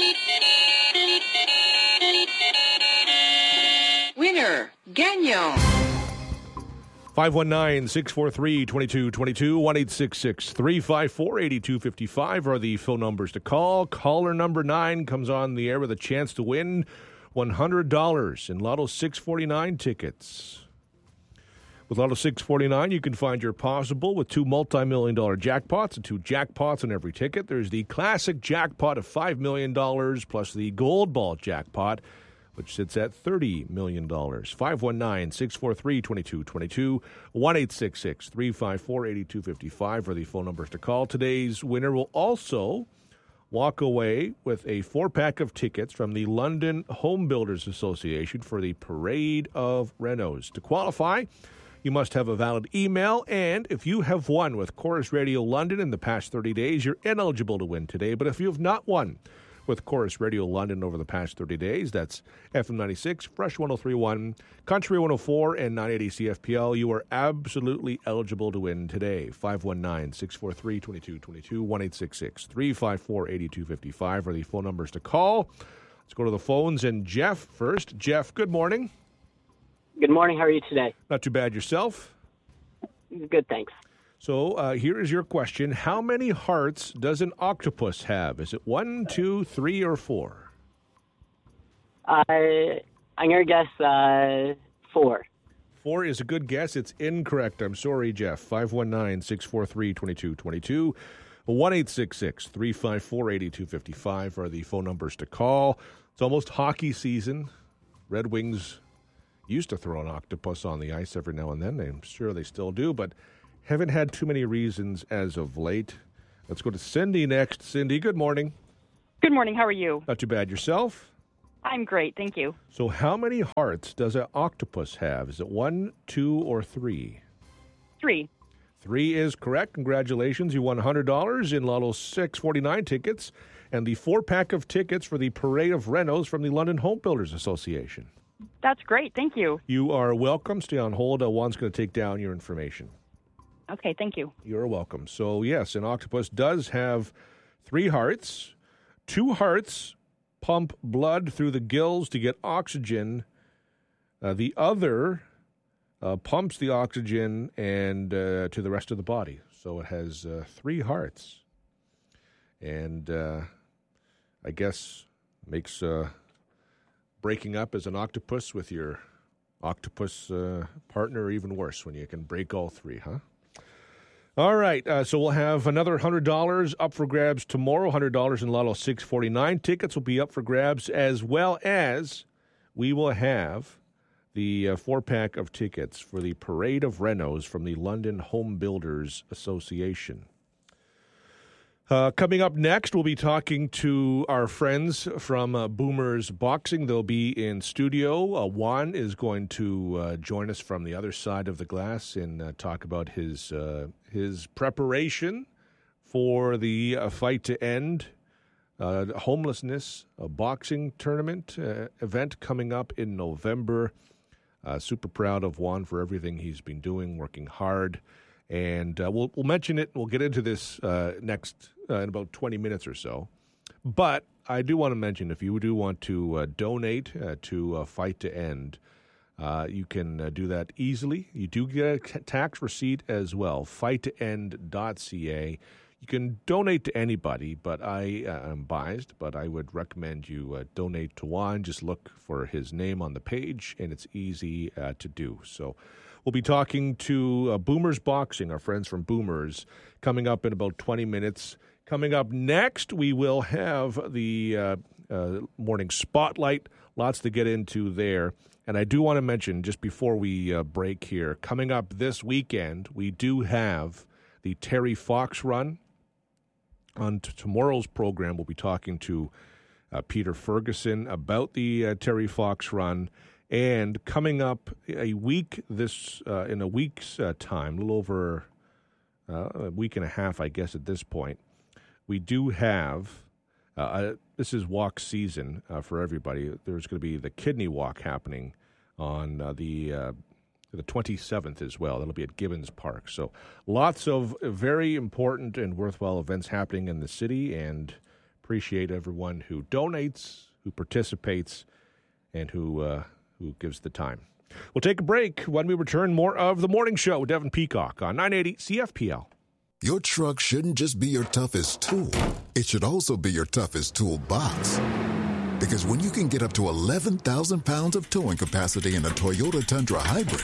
Winner, Gagnon. five one nine, six four three, two two two two, one eight six six, three five four, eight two five five are the phone numbers to call. Caller number nine comes on the air with a chance to win one hundred dollars in Lotto six forty-nine tickets. With Lotto six forty-nine, you can find your possible with two multi-million dollar jackpots and two jackpots on every ticket. There's the classic jackpot of five million dollars plus the gold ball jackpot, which sits at thirty million dollars. five one nine, six four three, two two two two, one eight six six, three five four, eight two five five are the phone numbers to call. Today's winner will also walk away with a four-pack of tickets from the London Home Builders Association for the Parade of Renos. To qualify, you must have a valid email, and if you have won with Chorus Radio London in the past thirty days, you're ineligible to win today. But if you have not won with Chorus Radio London over the past thirty days, that's F M ninety-six, Fresh one oh three point one, Country one oh four, and nine eighty C F P L, you are absolutely eligible to win today. five one nine, six four three, two two two two, one eight six six, three five four, eight two five five are the phone numbers to call. Let's go to the phones, and Jeff first. Jeff, good morning. Good morning. How are you today? Not too bad. Yourself? Good, thanks. So uh, here is your question. How many hearts does an octopus have? Is it one, two, three, or four? Uh, I'm going to guess uh, four. Four is a good guess. It's incorrect. I'm sorry, Jeff. five one nine, six four three, two two two two. one eight six six, three five four, eight two five five are the phone numbers to call. It's almost hockey season. Red Wings used to throw an octopus on the ice every now and then. I'm sure they still do, but haven't had too many reasons as of late. Let's go to Cindy next. Cindy, good morning. Good morning. How are you? Not too bad. Yourself? I'm great. Thank you. So how many hearts does an octopus have? Is it one, two, or three? Three. Three is correct. Congratulations. You won one hundred dollars in Lotto six forty-nine tickets and the four-pack of tickets for the Parade of Renos from the London Home Builders Association. That's great. Thank you. You are welcome. Stay on hold. Uh, Juan's going to take down your information. Okay. Thank you. You're welcome. So, yes, an octopus does have three hearts. Two hearts pump blood through the gills to get oxygen. Uh, the other uh, pumps the oxygen and uh, to the rest of the body. So it has uh, three hearts. And uh, I guess makes uh, breaking up as an octopus with your octopus uh, partner even worse when you can break all three, huh? All right, uh, so we'll have another one hundred dollars up for grabs tomorrow. one hundred dollars in Lotto six forty-nine. Tickets will be up for grabs, as well as we will have the uh, four-pack of tickets for the Parade of Renos from the London Home Builders Association. Uh, coming up next, we'll be talking to our friends from uh, Boomers Boxing. They'll be in studio. Uh, Juan is going to uh, join us from the other side of the glass and uh, talk about his uh, his preparation for the uh, Fight to End uh, homelessness uh, boxing tournament uh, event coming up in November. Uh, super proud of Juan for everything he's been doing, working hard. And uh, we'll we'll mention it. We'll get into this uh, next uh, in about twenty minutes or so. But I do want to mention, if you do want to uh, donate uh, to uh, Fight to End, uh, you can uh, do that easily. You do get a tax receipt as well, fight to end dot c a. You can donate to anybody, but I uh, am biased, but I would recommend you uh, donate to Juan. Just look for his name on the page, and it's easy uh, to do. So we'll be talking to uh, Boomers Boxing, our friends from Boomers, coming up in about twenty minutes. Coming up next, we will have the uh, uh, morning spotlight. Lots to get into there. And I do want to mention, just before we uh, break here, coming up this weekend, we do have the Terry Fox Run. On t- tomorrow's program, we'll be talking to uh, Peter Ferguson about the uh, Terry Fox Run. And coming up a week this uh, in a week's uh, time, a little over uh, a week and a half, I guess, at this point, we do have uh, uh, this is walk season uh, for everybody. There's going to be the kidney walk happening on uh, the uh, the twenty-seventh as well. That'll be at Gibbons Park. So lots of very important and worthwhile events happening in the city, and appreciate everyone who donates, who participates, and who uh, who gives the time. We'll take a break. When we return, more of The Morning Show with Devin Peacock on nine eighty C F P L. Your truck shouldn't just be your toughest tool. It should also be your toughest toolbox. Because when you can get up to eleven thousand pounds of towing capacity in a Toyota Tundra Hybrid,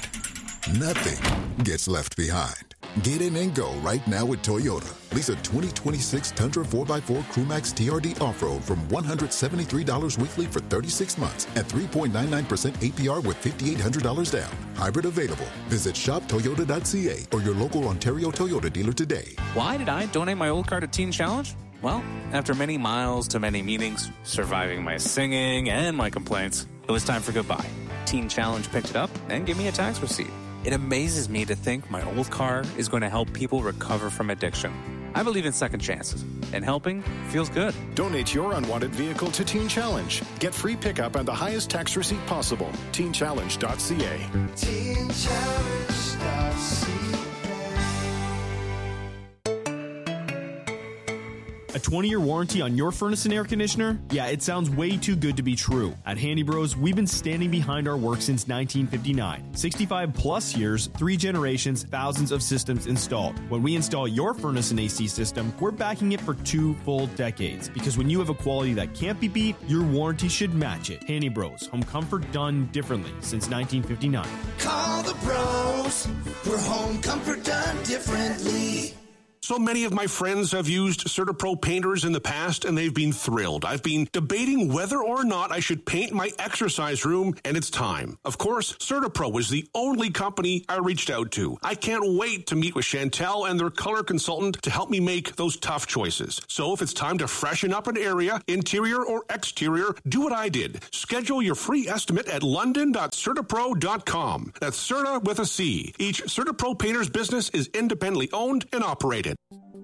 nothing gets left behind. Get in and go right now with Toyota. Lease a twenty twenty-six Tundra four by four Crewmax T R D Off-Road from one hundred seventy-three dollars weekly for thirty-six months at three point nine nine percent A P R with five thousand eight hundred dollars down. Hybrid available. Visit shop toyota dot c a or your local Ontario Toyota dealer today. Why did I donate my old car to Teen Challenge? Well, after many miles to many meetings, surviving my singing and my complaints, it was time for goodbye. Teen Challenge picked it up and gave me a tax receipt. It amazes me to think my old car is going to help people recover from addiction. I believe in second chances, and helping feels good. Donate your unwanted vehicle to Teen Challenge. Get free pickup and the highest tax receipt possible. teen challenge dot c a. teen challenge dot c a. A twenty-year warranty on your furnace and air conditioner? Yeah, it sounds way too good to be true. At Handy Bros, we've been standing behind our work since nineteen fifty-nine. sixty-five plus years, three generations, thousands of systems installed. When we install your furnace and A C system, we're backing it for two full decades. Because when you have a quality that can't be beat, your warranty should match it. Handy Bros, home comfort done differently since nineteen fifty-nine. Call the pros for home comfort done differently. So many of my friends have used CertaPro painters in the past, and they've been thrilled. I've been debating whether or not I should paint my exercise room, and it's time. Of course, CertaPro was the only company I reached out to. I can't wait to meet with Chantel and their color consultant to help me make those tough choices. So if it's time to freshen up an area, interior or exterior, do what I did. Schedule your free estimate at london dot certapro dot com. That's Certa with a C. Each CertaPro painter's business is independently owned and operated.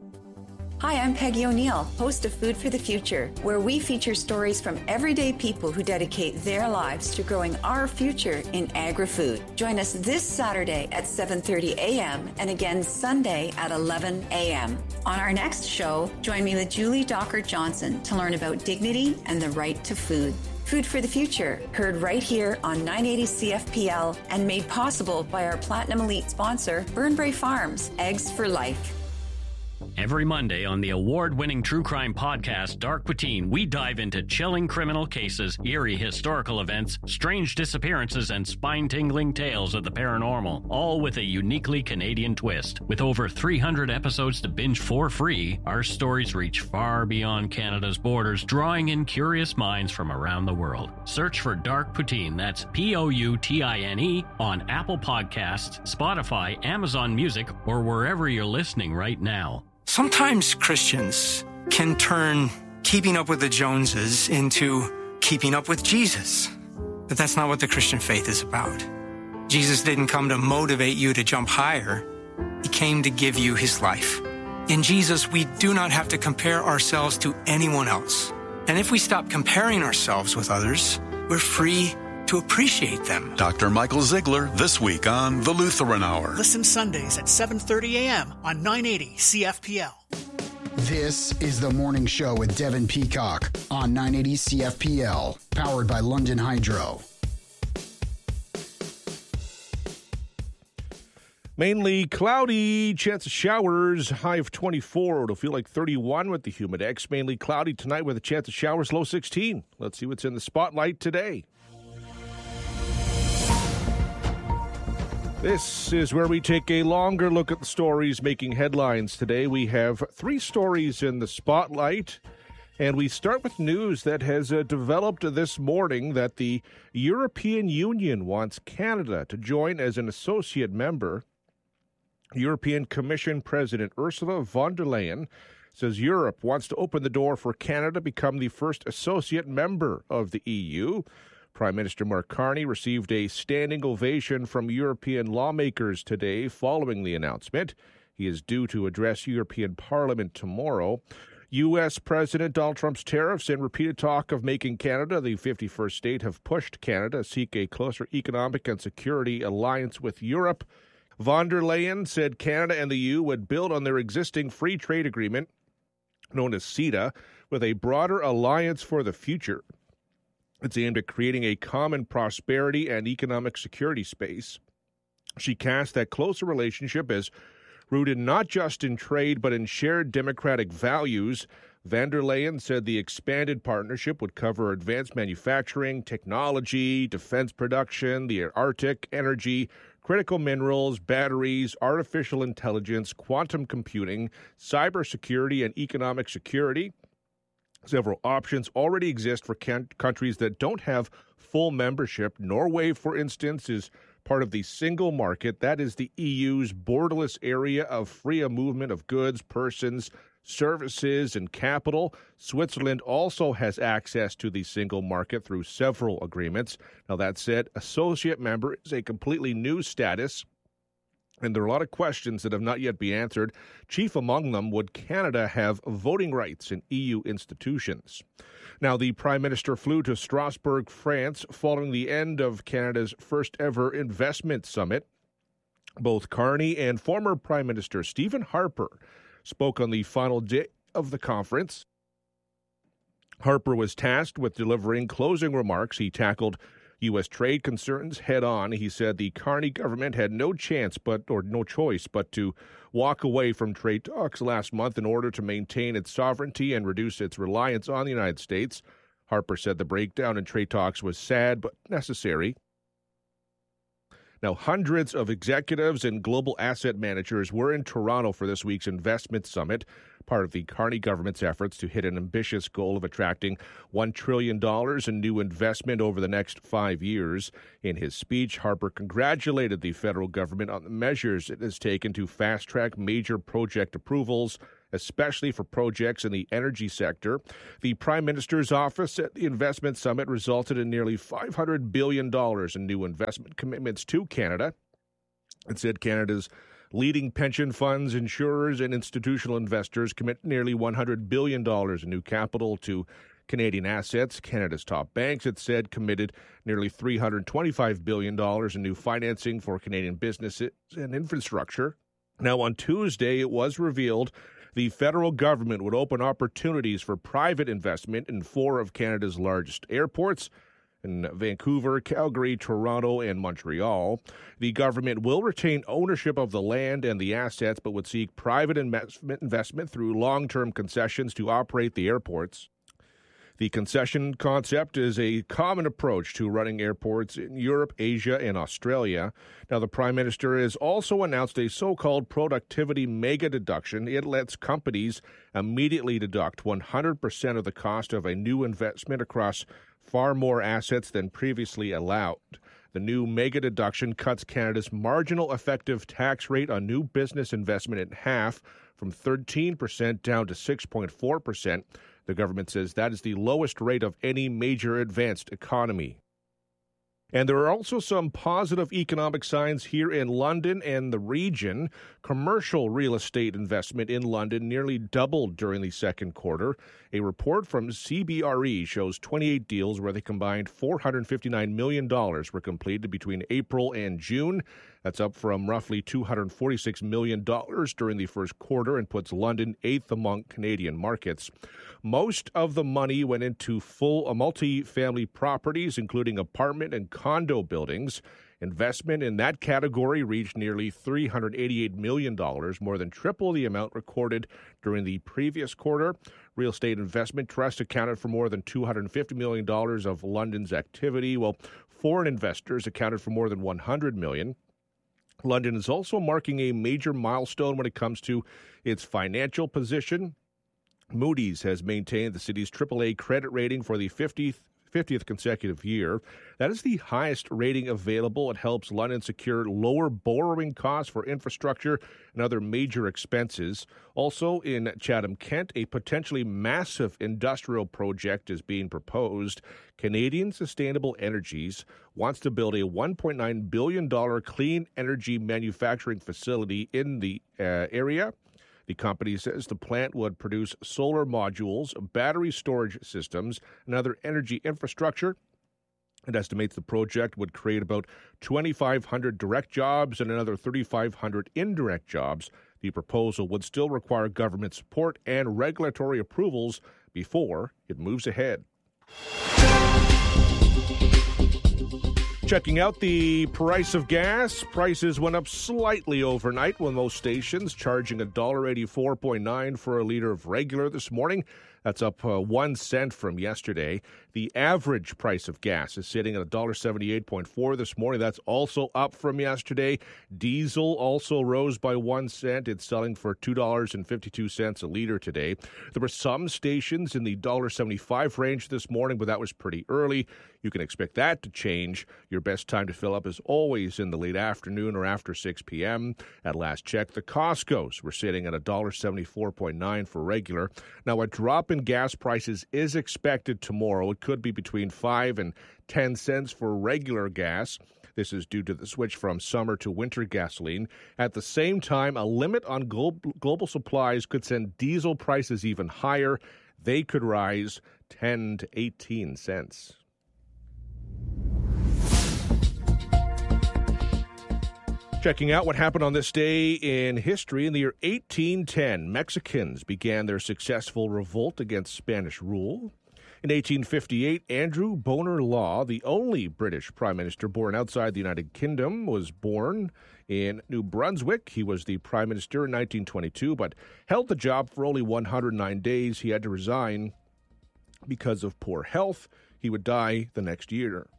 Hi, I'm Peggy O'Neill, host of Food for the Future, where we feature stories from everyday people who dedicate their lives to growing our future in agri-food. Join us this Saturday at seven thirty a.m. and again Sunday at eleven a.m. On our next show, join me with Julie Dockert-Johnson to learn about dignity and the right to food. Food for the Future, heard right here on nine eighty C F P L and made possible by our Platinum Elite sponsor, Burnbrae Farms, Eggs for Life. Every Monday on the award-winning true crime podcast, Dark Poutine, we dive into chilling criminal cases, eerie historical events, strange disappearances, and spine-tingling tales of the paranormal, all with a uniquely Canadian twist. With over three hundred episodes to binge for free, our stories reach far beyond Canada's borders, drawing in curious minds from around the world. Search for Dark Poutine, that's P O U T I N E, on Apple Podcasts, Spotify, Amazon Music, or wherever you're listening right now. Sometimes Christians can turn keeping up with the Joneses into keeping up with Jesus. But that's not what the Christian faith is about. Jesus didn't come to motivate you to jump higher. He came to give you his life. In Jesus, we do not have to compare ourselves to anyone else. And if we stop comparing ourselves with others, we're free to appreciate them. Doctor Michael Ziegler this week on The Lutheran Hour. Listen Sundays at seven thirty a.m. on nine eighty C F P L. This is The Morning Show with Devin Peacock on nine eighty C F P L, powered by London Hydro. Mainly cloudy, chance of showers, high of twenty-four. It'll feel like thirty-one with the Humidex. Mainly cloudy tonight with a chance of showers, low sixteen. Let's see what's in the spotlight today. This is where we take a longer look at the stories making headlines today. We have three stories in the spotlight, and we start with news that has uh, developed this morning that the European Union wants Canada to join as an associate member. European Commission President Ursula von der Leyen says Europe wants to open the door for Canada to become the first associate member of the E U. Prime Minister Mark Carney received a standing ovation from European lawmakers today following the announcement. He is due to address European Parliament tomorrow. U S. President Donald Trump's tariffs and repeated talk of making Canada the fifty-first state have pushed Canada to seek a closer economic and security alliance with Europe. Von der Leyen said Canada and the E U would build on their existing free trade agreement, known as CETA, with a broader alliance for the future. It's aimed at creating a common prosperity and economic security space. She cast that closer relationship as rooted not just in trade but in shared democratic values. Van der Leyen said the expanded partnership would cover advanced manufacturing, technology, defense production, the Arctic, energy, critical minerals, batteries, artificial intelligence, quantum computing, cybersecurity, and economic security. Several options already exist for can- countries that don't have full membership. Norway, for instance, is part of the single market. That is the E U's borderless area of free movement of goods, persons, services, and capital. Switzerland also has access to the single market through several agreements. Now, that said, associate member is a completely new status, and there are a lot of questions that have not yet been answered. Chief among them, would Canada have voting rights in E U institutions? Now, the Prime Minister flew to Strasbourg, France, following the end of Canada's first-ever investment summit. Both Carney and former Prime Minister Stephen Harper spoke on the final day of the conference. Harper was tasked with delivering closing remarks. He tackled U S trade concerns head-on. He said the Carney government had no chance but or no choice but to walk away from trade talks last month in order to maintain its sovereignty and reduce its reliance on the United States. Harper said the breakdown in trade talks was sad but necessary. Now, hundreds of executives and global asset managers were in Toronto for this week's investment summit, part of the Carney government's efforts to hit an ambitious goal of attracting one trillion dollars in new investment over the next five years. In his speech, Harper congratulated the federal government on the measures it has taken to fast-track major project approvals, especially for projects in the energy sector. The Prime Minister's office at the investment summit resulted in nearly five hundred billion dollars in new investment commitments to Canada. It said Canada's leading pension funds, insurers, and institutional investors commit nearly one hundred billion dollars in new capital to Canadian assets. Canada's top banks, it said, committed nearly three hundred twenty-five billion dollars in new financing for Canadian businesses and infrastructure. Now, on Tuesday, it was revealed the federal government would open opportunities for private investment in four of Canada's largest airports, in Vancouver, Calgary, Toronto, and Montreal. The government will retain ownership of the land and the assets, but would seek private investment investment through long-term concessions to operate the airports. The concession concept is a common approach to running airports in Europe, Asia, and Australia. Now, the Prime Minister has also announced a so-called productivity mega deduction. It lets companies immediately deduct one hundred percent of the cost of a new investment across far more assets than previously allowed. The new mega deduction cuts Canada's marginal effective tax rate on new business investment in half, from thirteen percent down to six point four percent. The government says that is the lowest rate of any major advanced economy. And there are also some positive economic signs here in London and the region. Commercial real estate investment in London nearly doubled during the second quarter. A report from C B R E shows twenty-eight deals where they combined four hundred fifty-nine million dollars were completed between April and June. That's up from roughly two hundred forty-six million dollars during the first quarter and puts London eighth among Canadian markets. Most of the money went into full uh, multi-family properties, including apartment and condo buildings. Investment in that category reached nearly three hundred eighty-eight million dollars, more than triple the amount recorded during the previous quarter. Real Estate Investment Trust accounted for more than two hundred fifty million dollars of London's activity, while foreign investors accounted for more than one hundred million dollars. London is also marking a major milestone when it comes to its financial position. Moody's has maintained the city's triple A credit rating for the fiftieth, fiftieth consecutive year. That is the highest rating available. It helps London secure lower borrowing costs for infrastructure and other major expenses. Also in Chatham-Kent, a potentially massive industrial project is being proposed. Canadian Sustainable Energies wants to build a one point nine billion dollars clean energy manufacturing facility in the uh, area. The company says the plant would produce solar modules, battery storage systems, and other energy infrastructure. It estimates the project would create about twenty-five hundred direct jobs and another thirty-five hundred indirect jobs. The proposal would still require government support and regulatory approvals before it moves ahead. Checking out the price of gas. Prices went up slightly overnight, with most stations charging one dollar eighty-four point nine for a liter of regular this morning. That's up uh, one cent from yesterday. The average price of gas is sitting at one dollar seventy-eight point four this morning. That's also up from yesterday. Diesel also rose by one cent. It's selling for two dollars and fifty-two cents a liter today. There were some stations in the one dollar seventy-five range this morning, but that was pretty early. You can expect that to change. Your best time to fill up is always in the late afternoon or after six p.m. At last check, the Costco's were sitting at one dollar seventy-four point nine for regular. Now, a drop in gas prices is expected tomorrow. It could be between five and ten cents for regular gas. This is due to the switch from summer to winter gasoline. At the same time, a limit on global supplies could send diesel prices even higher. They could rise ten to eighteen cents. Checking out what happened on this day in history. In the year eighteen ten, Mexicans began their successful revolt against Spanish rule. In eighteen fifty-eight, Andrew Bonar Law, the only British prime minister born outside the United Kingdom, was born in New Brunswick. He was the prime minister in nineteen twenty-two, but held the job for only one hundred nine days. He had to resign because of poor health. He would die the next year.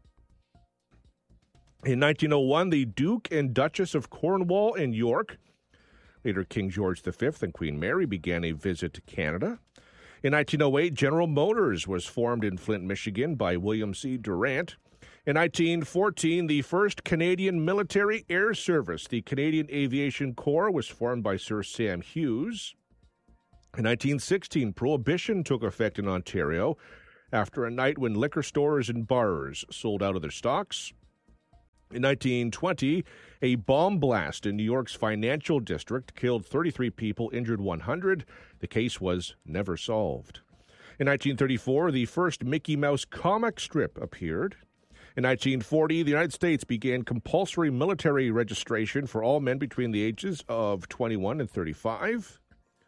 In nineteen oh one, the Duke and Duchess of Cornwall and York, later King George the Fifth and Queen Mary, began a visit to Canada. In nineteen oh eight, General Motors was formed in Flint, Michigan by William C. Durant. In nineteen fourteen, the first Canadian military air service, the Canadian Aviation Corps, was formed by Sir Sam Hughes. In nineteen sixteen, Prohibition took effect in Ontario after a night when liquor stores and bars sold out of their stocks. In nineteen twenty, a bomb blast in New York's financial district killed thirty-three people, injured one hundred. The case was never solved. In nineteen thirty-four, the first Mickey Mouse comic strip appeared. In nineteen forty, the United States began compulsory military registration for all men between the ages of twenty-one and thirty-five.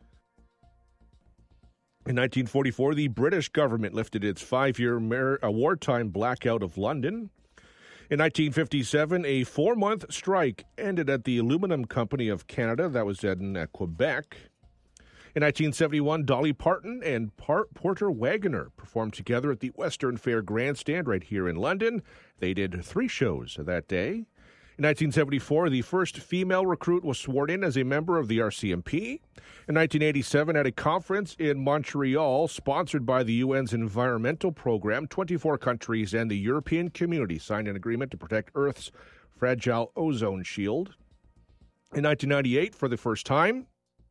In nineteen forty-four, the British government lifted its five-year mar- uh, wartime blackout of London. In nineteen fifty-seven, a four-month strike ended at the Aluminum Company of Canada, that was in uh, Quebec. In nineteen seventy-one, Dolly Parton and Par- Porter Wagoner performed together at the Western Fair Grandstand right here in London. They did three shows that day. In nineteen seventy-four, the first female recruit was sworn in as a member of the R C M P. In nineteen eighty-seven, at a conference in Montreal sponsored by the U N's Environmental Program, twenty-four countries and the European Community signed an agreement to protect Earth's fragile ozone shield. In nineteen ninety-eight, for the first time,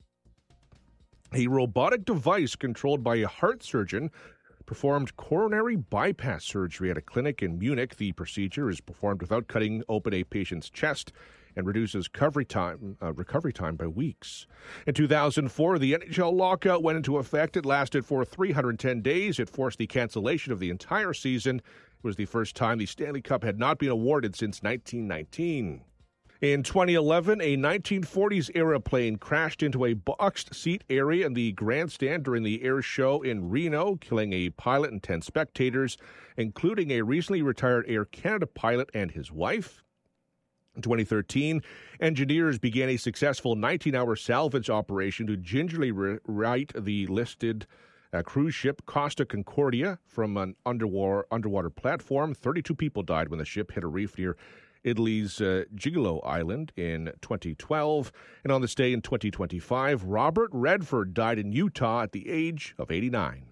a robotic device controlled by a heart surgeon performed coronary bypass surgery at a clinic in Munich. The procedure is performed without cutting open a patient's chest and reduces recovery time, uh, recovery time by weeks. In two thousand four, the N H L lockout went into effect. It lasted for three hundred ten days. It forced the cancellation of the entire season. It was the first time the Stanley Cup had not been awarded since nineteen nineteen. In twenty eleven, a nineteen forties-era plane crashed into a boxed seat area in the grandstand during the air show in Reno, killing a pilot and ten spectators, including a recently retired Air Canada pilot and his wife. In twenty thirteen, engineers began a successful nineteen-hour salvage operation to gingerly right the listed uh, cruise ship Costa Concordia from an underwater, underwater platform. thirty-two people died when the ship hit a reef near Italy's uh, Gigolo Island in twenty twelve. And on this day in twenty twenty-five, Robert Redford died in Utah at the age of eighty-nine.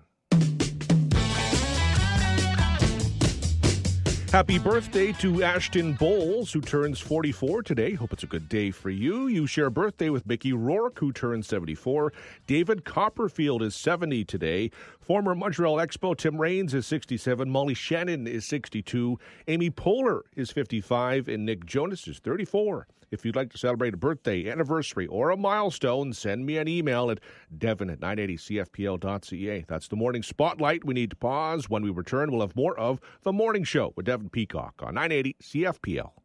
Happy birthday to Ashton Bowles, who turns forty-four today. Hope it's a good day for you. You share a birthday with Mickey Rourke, who turns seventy-four. David Copperfield is seventy today. Former Montreal Expo Tim Raines is sixty-seven. Molly Shannon is sixty-two. Amy Poehler is fifty-five. And Nick Jonas is thirty-four. If you'd like to celebrate a birthday, anniversary, or a milestone, send me an email at devon at nine eighty c f p l dot c a. That's the Morning Spotlight. We need to pause. When we return, we'll have more of The Morning Show with Devon Peacock on nine eighty C F P L.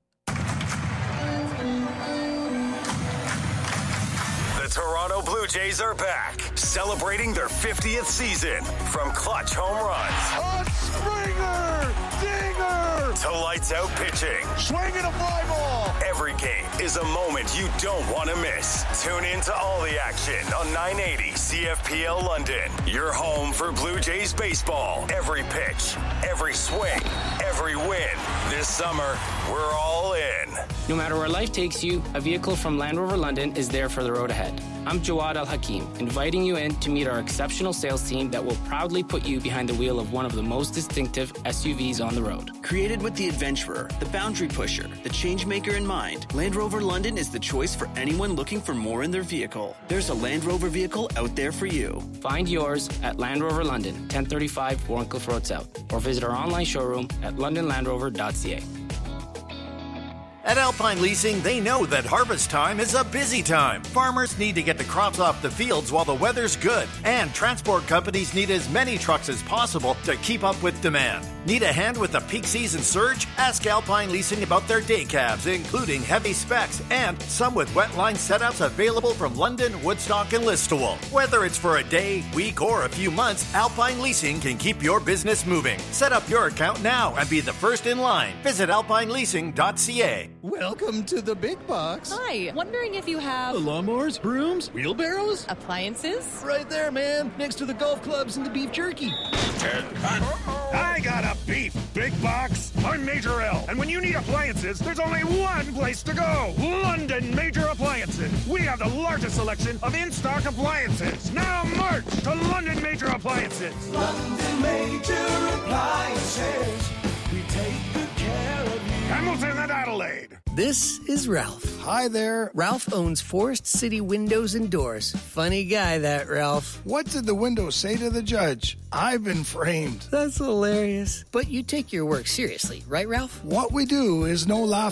The Toronto Blue Jays are back, celebrating their fiftieth season. From clutch home runs, a Springer, dinger, to lights out pitching, swinging a fly ball. Every game is a moment you don't want to miss. Tune in to all the action on nine eighty C F P L London. Your home for Blue Jays baseball. Every pitch, every swing, every win. This summer, we're all in. No matter where life takes you, a vehicle from Land Rover London is there for the road ahead. I'm Jawad Al Hakim, inviting you in to meet our exceptional sales team that will proudly put you behind the wheel of one of the most distinctive S U Vs on the road. Created with the adventurer, the boundary pusher, the change maker in mind, Land Rover London is the choice for anyone looking for more in their vehicle. There's a Land Rover vehicle out there for you. Find yours at Land Rover London, ten thirty-five Warncliffe Road South, or visit our online showroom at london land rover dot c a. At Alpine Leasing, they know that harvest time is a busy time. Farmers need to get the crops off the fields while the weather's good, and transport companies need as many trucks as possible to keep up with demand. Need a hand with the peak season surge? Ask Alpine Leasing about their day cabs, including heavy specs and some with wet line setups available from London, Woodstock, and Listowel. Whether it's for a day, week, or a few months, Alpine Leasing can keep your business moving. Set up your account now and be the first in line. Visit alpine leasing dot c a. Welcome to the big box. Hi, wondering if you have lawnmowers, brooms, wheelbarrows? Appliances? Right there, man, next to the golf clubs and the beef jerky. I got a beef big box. I'm Major L, and when you need appliances, there's only one place to go. London Major Appliances. We have the largest selection of in-stock appliances. Now march to London Major Appliances. London Major Appliances. We take good care of you. Hamilton and Adelaide. This is Ralph. Hi there. Ralph owns Forest City Windows and Doors. Funny guy, that Ralph. What did the window say to the judge? I've been framed. That's hilarious. But you take your work seriously, right, Ralph? What we do is no laughing